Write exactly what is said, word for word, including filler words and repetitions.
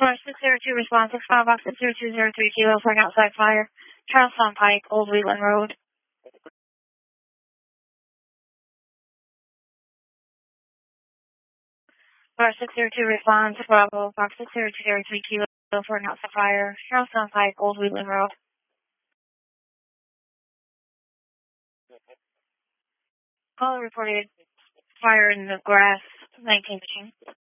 Bar six zero two response, six five box six zero two zero three kilo for an outside fire. Charlestown Pike, Old Wheatland Road. Bar six zero two response, Bravo, box six zero two zero three kilo for an outside fire. Charlestown Pike, Old Wheatland Road. Caller reported fire in the grass, nineteen pitching.